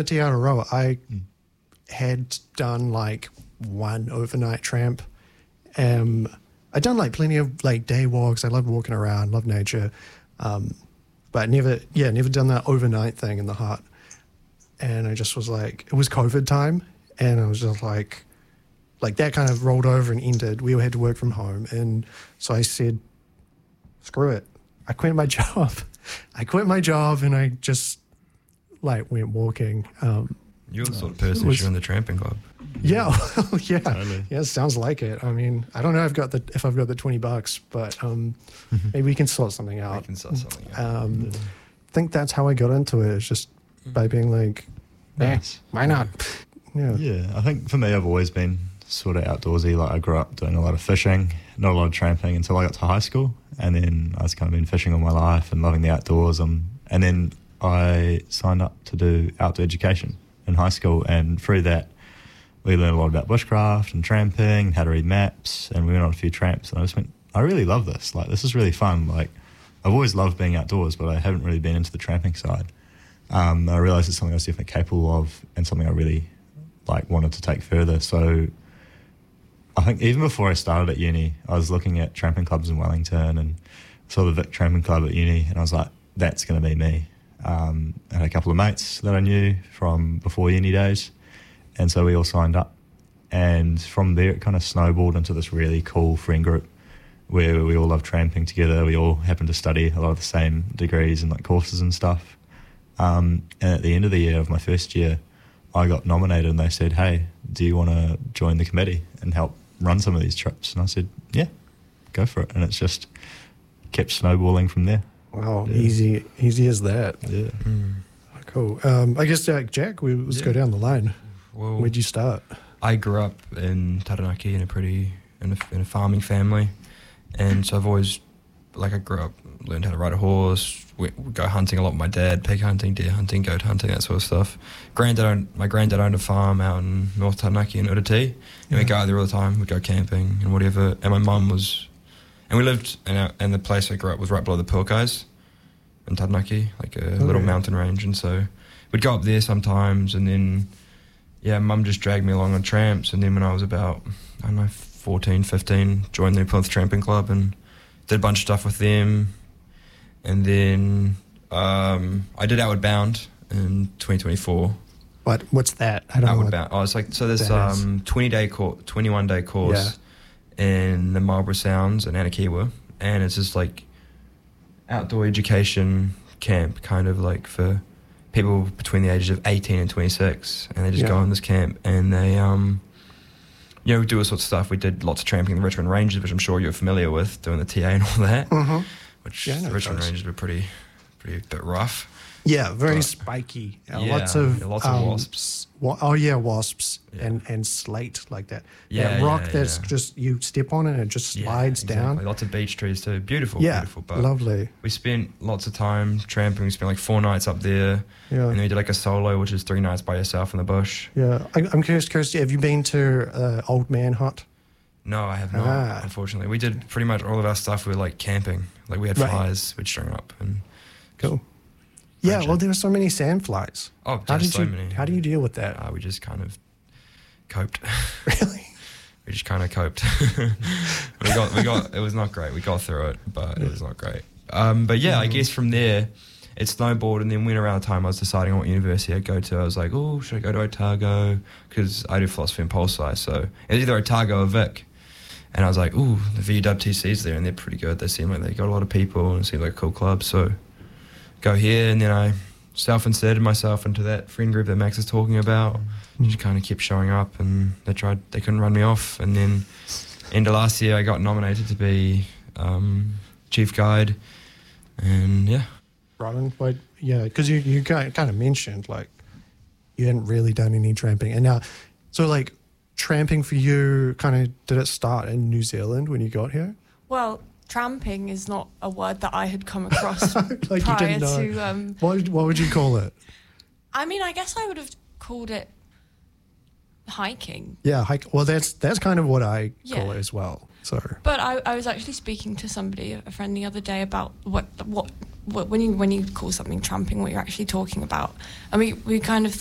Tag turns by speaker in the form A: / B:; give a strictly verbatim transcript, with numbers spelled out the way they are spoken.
A: Te Aroa, I mm. had done like one overnight tramp. Um, I'd done like plenty of like day walks. I loved walking around, loved nature. Um, but never, yeah, never done that overnight thing in the hut. And I just was like, it was COVID time. And I was just like, like that kind of rolled over and ended. We all had to work from home. And so I said, screw it. I quit my job. I quit my job and I just like went walking. Um,
B: You're the sort of person who's in the tramping club.
A: Yeah, well, yeah,
C: totally.
A: yeah. It sounds like it. I mean, I don't know if I've got the if I've got the twenty bucks, but um, maybe we can sort something out.
B: We can sort something out.
A: Um, I think that's how I got into it. It's just by being like, eh,
C: Nice.
A: why not? Yeah.
C: Yeah, I think for me, I've always been sort of outdoorsy. Like I grew up doing a lot of fishing, not a lot of tramping until I got to high school, and then I was kind of been fishing all my life and loving the outdoors. Um, and then I signed up to do outdoor education in high school, and through that, we learned a lot about bushcraft and tramping, how to read maps, and we went on a few tramps. And I just went, I really love this. Like, this is really fun. Like, I've always loved being outdoors, but I haven't really been into the tramping side. Um, I realised it's something I was definitely capable of, and something I really like wanted to take further. So, I think even before I started at uni, I was looking at tramping clubs in Wellington and saw the Vic Tramping Club at uni, and I was like, that's going to be me. Um, I had a couple of mates that I knew from before uni days. And so we all signed up, and from there it kind of snowballed into this really cool friend group where we all love tramping together. We all happened to study a lot of the same degrees and like courses and stuff. Um, and at the end of the year of my first year, I got nominated, and they said, hey, do you want to join the committee and help run some of these trips? And I said, yeah, go for it. And it's just kept snowballing from there.
A: Wow,
C: Yeah.
A: easy, easy as that.
C: Yeah.
B: Mm.
A: Cool. Um, I guess Jack, Jack, we let's
B: Yeah.
A: go down the line.
B: Well,
A: Where'd you start?
B: I grew up in Taranaki in a pretty in a, in a farming family, and so I've always like I grew up, learned how to ride a horse, went, would go hunting a lot with my dad, pig hunting, deer hunting, goat hunting, that sort of stuff. Granddad, owned, my granddad owned a farm out in North Taranaki in Uriti, and
A: Yeah.
B: we'd go out there all the time. We'd go camping and whatever. And my mum was, and we lived in our, and the place I grew up was right below the Pilkais in Taranaki, like a
A: Oh,
B: little
A: yeah.
B: mountain range, and so we'd go up there sometimes, and then. Yeah, Mum just dragged me along on tramps, and then when I was about, I don't know, fourteen, fifteen, joined the Plymouth Tramping Club and did a bunch of stuff with them. And then um, I did Outward Bound in twenty twenty-four.
A: What? What's that? I don't know.
B: Outward
A: What,
B: Bound. Oh, it's like, so there's
A: that is.
B: um twenty-day course, twenty-one day course in the Marlborough Sounds in Anakiwa, and it's just like outdoor education camp, kind of like for people between the ages of eighteen and twenty-six, and they just
A: Yeah.
B: go on this camp and they, um, you know, we do all sorts of stuff. We did lots of tramping in the Richmond Ranges, which I'm sure you're familiar with, doing the T A and all that,
A: Mhm.
B: which
A: Yeah, I know
B: the Richmond
A: those.
B: Ranges were pretty, pretty bit rough.
A: Yeah, very
B: But-
A: spiky. Uh,
B: Yeah,
A: lots of
B: yeah, lots of
A: um,
B: wasps.
A: Wa- oh yeah, wasps
B: Yeah.
A: and and slate like that.
B: Yeah,
A: that rock
B: yeah,
A: that's
B: yeah.
A: just you step on it and it just
B: Yeah,
A: slides
B: exactly.
A: down.
B: Lots of beech trees too. Beautiful,
A: Yeah,
B: beautiful. But
A: lovely.
B: we spent lots of time tramping. We spent like four nights up there,
A: Yeah,
B: and then we did like a solo, which is three nights by yourself in the bush.
A: yeah. I, I'm curious, curious. Have you been to uh, Old Man Hut?
B: No, I have not.
A: Ah.
B: Unfortunately, we did pretty much all of our stuff. We were like camping. Like we had
A: Right.
B: fires, we'd string up and
A: Cool. Yeah,
B: Friendship.
A: well, there were so many sandflies.
B: oh,
A: How
B: just
A: did
B: so
A: you
B: many.
A: How do you deal with that?
B: Uh, we just kind of coped.
A: Really?
B: we just kind of coped. we got, we got. It was not great. We got through it, but it was not great. Um, but yeah, I
A: Mhm.
B: guess from there, it snowballed, and then when around the time I was deciding on what university I'd go to, I was like, oh, should I go to Otago? Because I do philosophy and pole sci, so it was either Otago or Vic. And I was like, ooh, the V W T C's there, and they're pretty good. They seem like they got a lot of people, and it seemed like a cool club. So go here, and then I self-inserted myself into that friend group that Max is talking about.
A: Mm.
B: Just kind of kept showing up, and they tried, they couldn't run me off. And then end of last year, I got nominated to be um, chief guide, and yeah.
A: Robin, but yeah, because you you kind of mentioned like you hadn't really done any tramping, and now so like tramping for you, kind of did it start in New Zealand when you got here?
D: Well, tramping is not a word that I had come across
A: Like you
D: prior
A: didn't know.
D: to. Um,
A: What would- what would you call it?
D: I mean, I guess I would have called it hiking.
A: Yeah, hike. Well, that's that's kind of what I call
D: Yeah.
A: it as well. So
D: But I, I was actually speaking to somebody, a friend, the other day about what what, what when you when you call something tramping, what you're actually talking about. And we, we kind of